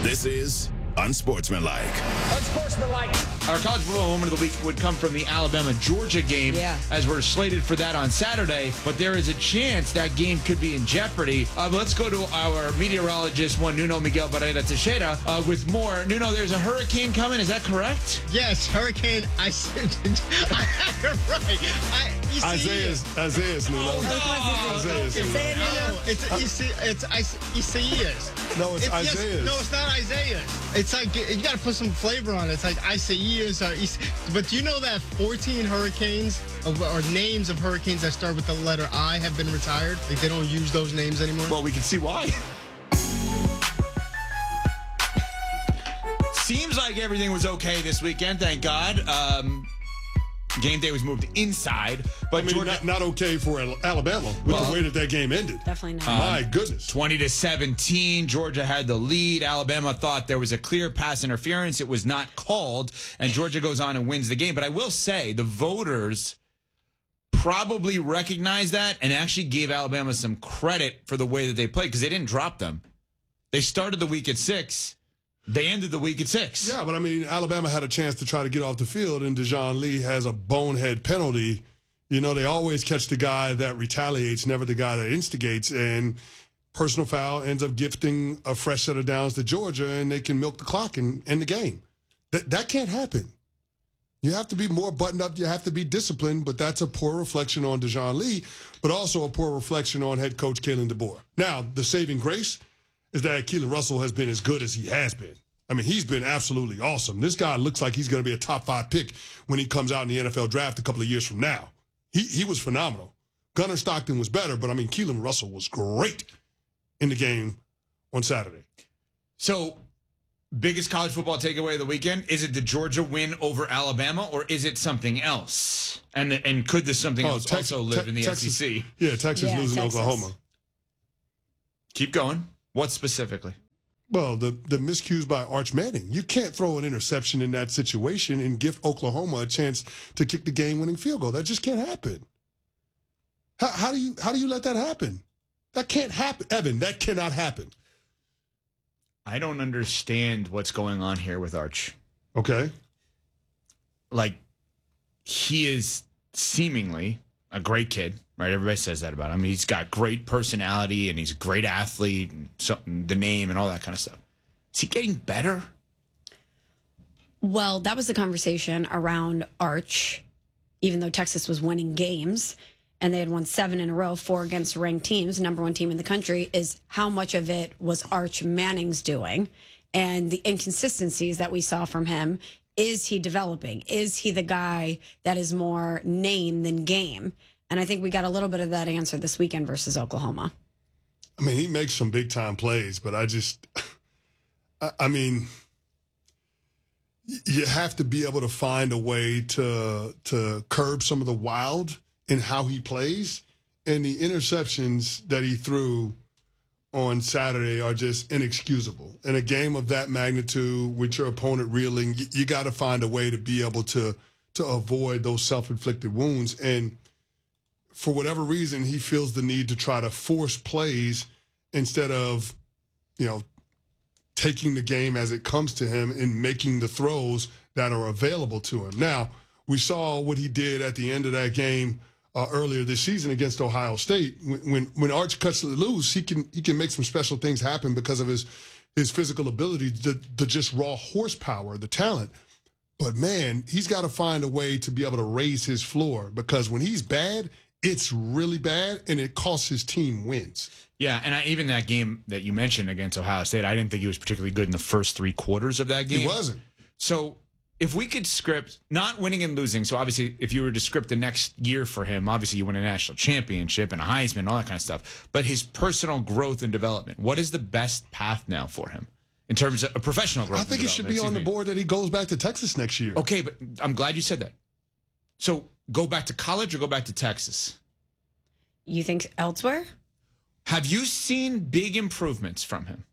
This is Unsportsmanlike. Unsportsmanlike. Our college football moment of the week would come from the Alabama-Georgia game, as we're slated for that on Saturday. But there is a chance that game could be in jeopardy. Let's go to our meteorologist, Nuno Miguel Barrera Teixeira, with more. Nuno, there's a hurricane coming. Is that correct? Yes, hurricane. I have it right. Isaiah's Nuno. Isaiah's. It's Isaiah's. No, it's Isaiah's. Yes, no, it's not Isaiah's. It's like you got to put some flavor on it. It's like Isaiah's. But you know that 14 hurricanes or names of hurricanes that start with the letter I have been retired. Like they don't use those names anymore. Well, we can see why. Seems like everything was okay this weekend, thank God. Game day was moved inside, but Georgia not okay for Alabama with the way that game ended. Definitely not. My goodness. 20-17, Georgia had the lead. Alabama thought there was a clear pass interference. It was not called, and Georgia goes on and wins the game. But I will say the voters probably recognized that and actually gave Alabama some credit for the way that they played because they didn't drop them. They started the week at 6. They ended the week at 6. Yeah, but I mean, Alabama had a chance to try to get off the field, and Dejoun Lee has a bonehead penalty. You know, they always catch the guy that retaliates, never the guy that instigates, and personal foul ends up gifting a fresh set of downs to Georgia, and they can milk the clock and end the game. That can't happen. You have to be more buttoned up. You have to be disciplined, but that's a poor reflection on Dejoun Lee, but also a poor reflection on head coach Kalen DeBoer. Now, the saving grace is that Keelan Russell has been as good as he has been. I mean, he's been absolutely awesome. This guy looks like he's going to be a top 5 pick when he comes out in the NFL draft a couple of years from now. He was phenomenal. Gunnar Stockton was better, but I mean, Keelan Russell was great in the game on Saturday. So, biggest college football takeaway of the weekend, is it the Georgia win over Alabama, or is it something else? And could this something else also live in the SEC? Yeah, Texas losing to Oklahoma. Keep going. What specifically? Well, the miscues by Arch Manning. You can't throw an interception in that situation and give Oklahoma a chance to kick the game-winning field goal. That just can't happen. How do you let that happen? That can't happen, Evan. That cannot happen. I don't understand what's going on here with Arch. Okay. Like, he is seemingly a great kid. Right, everybody says that about him. He's got great personality, and he's a great athlete, and the name, and all that kind of stuff. Is he getting better? Well, that was the conversation around Arch, even though Texas was winning games, and they had won 7 in a row, 4 against ranked teams, number 1 team in the country, is how much of it was Arch Manning's doing, and the inconsistencies that we saw from him. Is he developing? Is he the guy that is more name than game? And I think we got a little bit of that answer this weekend versus Oklahoma. I mean, he makes some big-time plays, but I mean, you have to be able to find a way to curb some of the wild in how he plays. And the interceptions that he threw on Saturday are just inexcusable. In a game of that magnitude, with your opponent reeling, you got to find a way to be able to avoid those self-inflicted wounds. And for whatever reason, he feels the need to try to force plays instead of, taking the game as it comes to him and making the throws that are available to him. Now, we saw what he did at the end of that game earlier this season against Ohio State. When Arch cuts loose, he can make some special things happen because of his physical ability, the just raw horsepower, the talent. But, man, he's got to find a way to be able to raise his floor, because when he's bad, it's really bad, and it costs his team wins. Yeah, and even that game that you mentioned against Ohio State, I didn't think he was particularly good in the first 3 quarters of that game. He wasn't. So if we could script, not winning and losing, so obviously if you were to script the next year for him, obviously you win a national championship and a Heisman, all that kind of stuff, but his personal growth and development, what is the best path now for him in terms of professional growth? I think it should be on the board that he goes back to Texas next year. Okay, but I'm glad you said that. So go back to college or go back to Texas? You think elsewhere? Have you seen big improvements from him?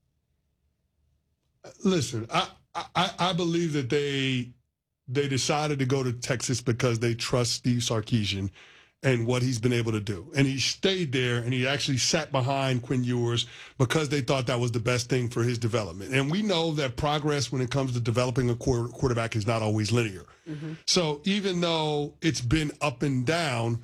Listen, I believe that they decided to go to Texas because they trust Steve Sarkisian, and what he's been able to do. And he stayed there, and he actually sat behind Quinn Ewers because they thought that was the best thing for his development. And we know that progress when it comes to developing a quarterback is not always linear. Mm-hmm. So even though it's been up and down,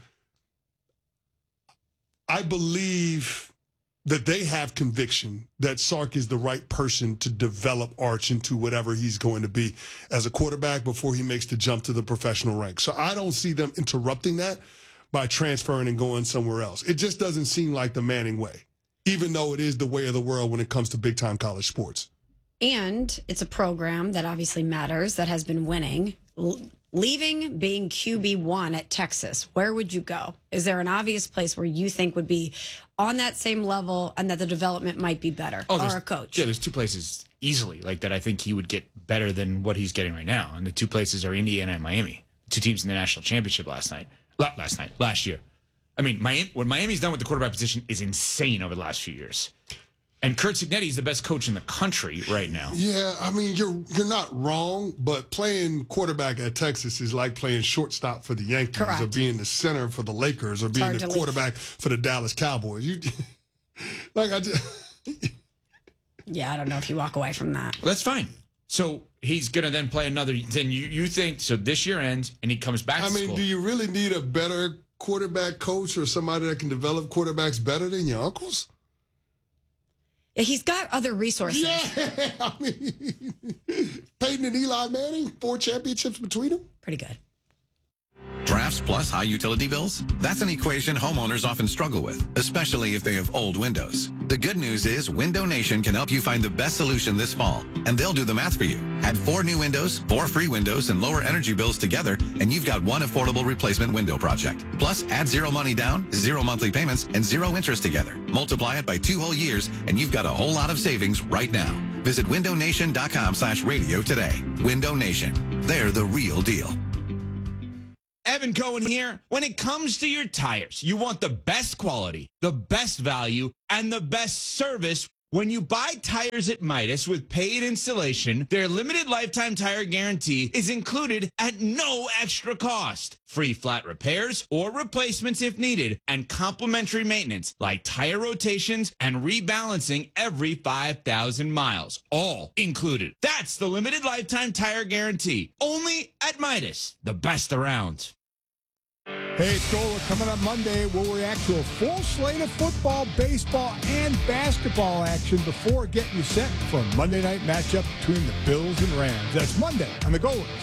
I believe that they have conviction that Sark is the right person to develop Arch into whatever he's going to be as a quarterback before he makes the jump to the professional ranks. So I don't see them interrupting that by transferring and going somewhere else. It just doesn't seem like the Manning way, even though it is the way of the world when it comes to big-time college sports. And it's a program that obviously matters, that has been winning. Leaving being QB1 at Texas, where would you go? Is there an obvious place where you think would be on that same level and that the development might be better, or a coach? Yeah, there's two places easily like that I think he would get better than what he's getting right now. And the two places are Indiana and Miami, two teams in the national championship last year. I mean, what Miami's done with the quarterback position is insane over the last few years. And Curt Cignetti is the best coach in the country right now. Yeah, I mean, you're not wrong, but playing quarterback at Texas is like playing shortstop for the Yankees, Correct. or being the center for the Lakers, or being the quarterback for the Dallas Cowboys. Yeah, I don't know if you walk away from that. Well, that's fine. So he's going to then play another. Then you think, so this year ends and he comes back to school. Do you really need a better quarterback coach or somebody that can develop quarterbacks better than your uncles? Yeah, he's got other resources. Yeah, I mean, Peyton and Eli Manning, 4 championships between them. Pretty good. Drafts plus high utility bills? That's an equation homeowners often struggle with, especially if they have old windows. The good news is Window Nation can help you find the best solution this fall, and they'll do the math for you. Add 4 new windows, 4 free windows, and lower energy bills together, and you've got one affordable replacement window project. Plus, add 0 money down, 0 monthly payments, and 0 interest together. Multiply it by 2 whole years, and you've got a whole lot of savings right now. Visit windownation.com/radio today. Window Nation. They're the real deal. Evan Cohen here. When it comes to your tires, you want the best quality, the best value, and the best service. When you buy tires at Midas with paid installation, their limited lifetime tire guarantee is included at no extra cost. Free flat repairs or replacements if needed, and complimentary maintenance like tire rotations and rebalancing every 5,000 miles. All included. That's the limited lifetime tire guarantee. Only at Midas, the best around. Hey, it's Gola. Coming up Monday, we'll react to a full slate of football, baseball, and basketball action before getting you set for a Monday night matchup between the Bills and Rams. That's Monday on the Gola.